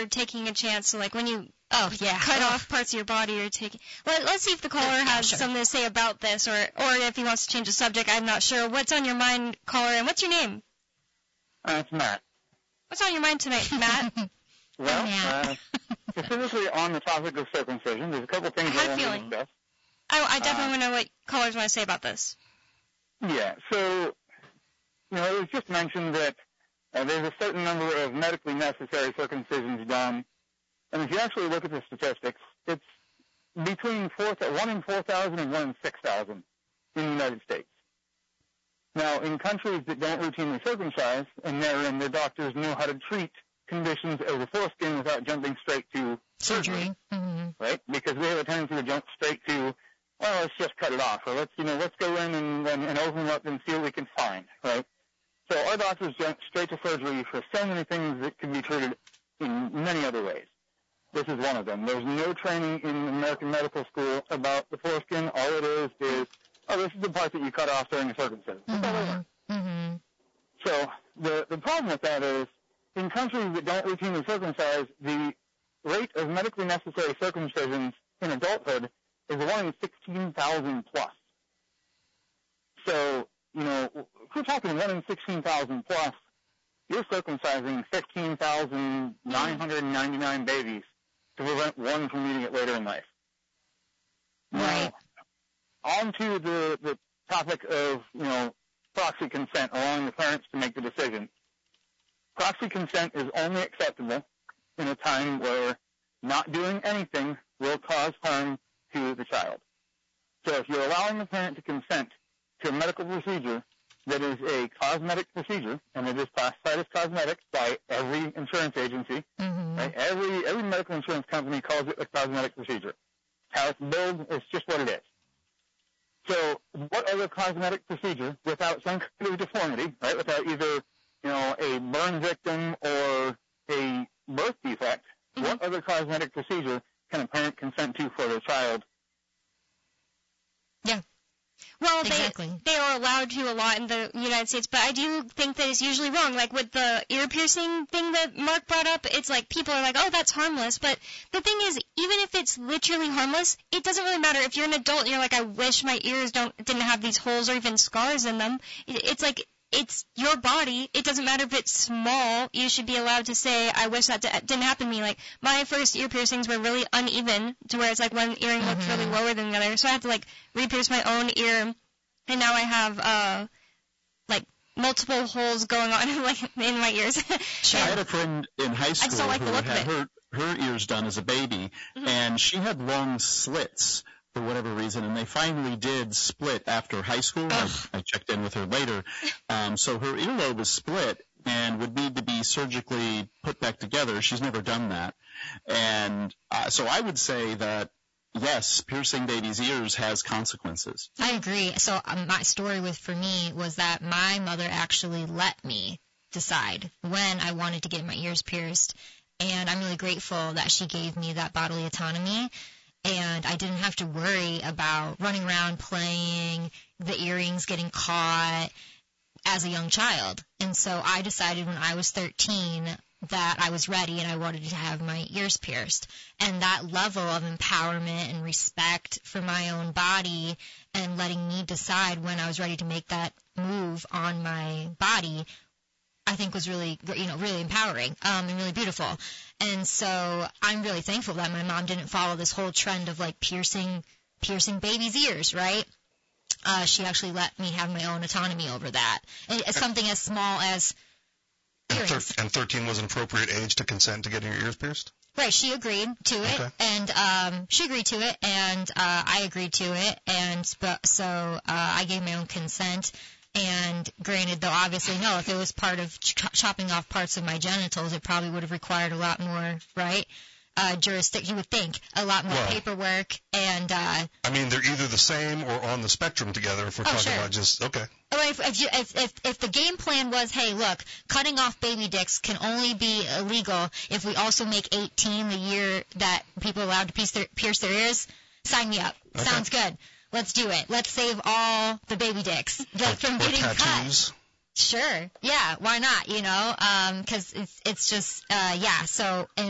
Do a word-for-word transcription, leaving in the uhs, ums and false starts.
you're taking a chance. So, like, when you oh yeah cut oh. off parts of your body, you're taking. Let, let's see if the caller has sure. something to say about this, or or if he wants to change the subject. I'm not sure. What's on your mind, caller? And what's your name? Uh, it's Matt. What's on your mind tonight, Matt? Well, uh, specifically on the topic of circumcision, there's a couple things I, I want feeling. to discuss. I, I definitely uh, want to know what callers want to say about this. Yeah, so, you know, it was just mentioned that uh, there's a certain number of medically necessary circumcisions done, and if you actually look at the statistics, it's between four, one in four thousand and one in six thousand in the United States. Now, in countries that don't routinely circumcise, and therein the doctors know how to treat conditions of the foreskin without jumping straight to surgery, surgery. Mm-hmm. right? Because we have a tendency to jump straight to, well, let's just cut it off, or let's, you know, let's go in and, and, and open up and see what we can find, right? So our doctors jump straight to surgery for so many things that can be treated in many other ways. This is one of them. There's no training in American medical school about the foreskin. All it is is, oh, this is the part that you cut off during the circumcision. That's all it is. Mm-hmm. So the, the problem with that is, in countries that don't routinely circumcise, the rate of medically necessary circumcisions in adulthood is one in sixteen thousand plus. So, you know, if we're talking one in sixteen thousand plus, you're circumcising fifteen thousand nine hundred ninety-nine babies to prevent one from needing it later in life. Right. Now, on to the, the topic of, you know, proxy consent, allowing the parents to make the decision. Proxy consent is only acceptable in a time where not doing anything will cause harm to the child. So if you're allowing the parent to consent to a medical procedure that is a cosmetic procedure, and it is classified as cosmetic by every insurance agency, mm-hmm. right? Every every medical insurance company calls it a cosmetic procedure. How it's billed, it's just what it is. So what other cosmetic procedure, without some kind of deformity, right, without either, you know, a burn victim or a birth defect, mm-hmm. what other cosmetic procedure can a parent consent to for their child? Yeah. Well, exactly. they, they are allowed to a lot in the United States, but I do think that it's usually wrong. Like with the ear piercing thing that Mark brought up, it's like people are like, oh, that's harmless. But the thing is, even if it's literally harmless, it doesn't really matter. If you're an adult and you're like, I wish my ears don't didn't have these holes or even scars in them, it, it's like, it's your body. It doesn't matter if it's small. You should be allowed to say, I wish that d- didn't happen to me. Like, my first ear piercings were really uneven to where it's like one earring mm-hmm. looked really lower than the other. So I had to, like, re-pierce my own ear. And now I have, uh, like, multiple holes going on, like, in my ears. Sure. I had a friend in high school I just don't like who the look had of it. her, her ears done as a baby, mm-hmm. and she had long slits for whatever reason, and they finally did split after high school. I, I checked in with her later. Um, so her earlobe is split and would need to be surgically put back together. She's never done that. And uh, so I would say that, yes, piercing babies' ears has consequences. I agree. So um, my story with for me was that my mother actually let me decide when I wanted to get my ears pierced, and I'm really grateful that she gave me that bodily autonomy. And I didn't have to worry about running around playing, the earrings getting caught as a young child. And so I decided when I was thirteen that I was ready and I wanted to have my ears pierced. And that level of empowerment and respect for my own body and letting me decide when I was ready to make that move on my body, I think was really, you know, really empowering um, and really beautiful. And so I'm really thankful that my mom didn't follow this whole trend of, like, piercing piercing babies' ears, right? Uh, she actually let me have my own autonomy over that. And it's something as small as earrings. And, thir- and thirteen was an appropriate age to consent to getting your ears pierced? Right, she agreed to it, okay. and um, she agreed to it, and uh, I agreed to it, and so uh, I gave my own consent. And granted, though, obviously, no, if it was part of ch- chopping off parts of my genitals, it probably would have required a lot more, right? Uh, jurisdiction, you would think, a lot more well, paperwork, and, uh... I mean, they're either the same or on the spectrum together if we're oh, talking sure. about just, okay. I mean, if, if, you, if, if, if the game plan was, hey, look, cutting off baby dicks can only be illegal if we also make eighteen the year that people are allowed to pierce their, pierce their ears, sign me up. Okay. Sounds good. Let's do it. Let's save all the baby dicks like, from or getting tattoos. cut. Sure. Yeah. Why not? You know, um, 'cause it's it's just uh, yeah. So and